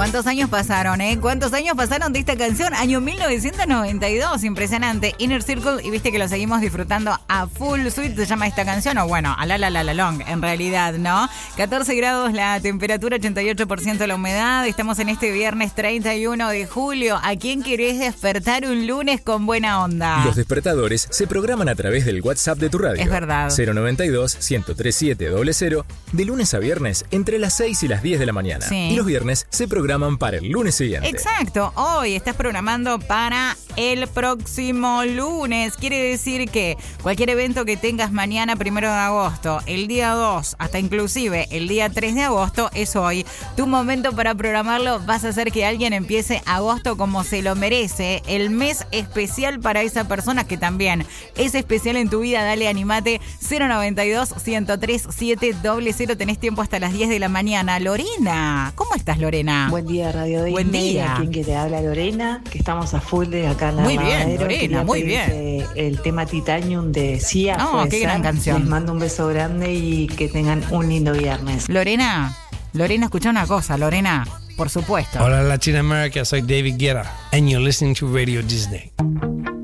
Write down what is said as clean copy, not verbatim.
¿Cuántos años pasaron, ¿Cuántos años pasaron de esta canción? Año 1992, impresionante. Inner Circle, y viste que lo seguimos disfrutando a full. Sweet se llama esta canción, o bueno, a la long, en realidad, ¿no? 14 grados la temperatura, 88% la humedad. Estamos en este viernes 31 de julio. ¿A quién querés despertar un lunes con buena onda? Los despertadores se programan a través del WhatsApp de tu radio. Es verdad. 092-103-700, de lunes a viernes, entre las 6 y las 10 de la mañana. Sí. Y los viernes se programan para el lunes siguiente. Exacto, hoy estás programando para el próximo lunes. Quiere decir que cualquier evento que tengas mañana 1 de agosto, el día 2, hasta inclusive el día 3 de agosto, es hoy. Tu momento para programarlo. Vas a hacer que alguien empiece agosto como se lo merece. El mes especial para esa persona que también es especial en tu vida. Dale, animate. 092-103-700. Tenés tiempo hasta las 10 de la mañana. Lorena, ¿cómo estás, Lorena? Buen día, Radio Disney. Buen día. ¿A quién que te habla? Lorena, que estamos a full de acá en la Muy bien, Lavadero. Lorena, Quería muy pedirte el tema Titanium de Sia. Oh, qué gran canción. Les mando un beso grande y que tengan un lindo viernes. Lorena, escuchá una cosa, Lorena, por supuesto. Hola Latin America, soy David Guerra and you're listening to Radio Disney.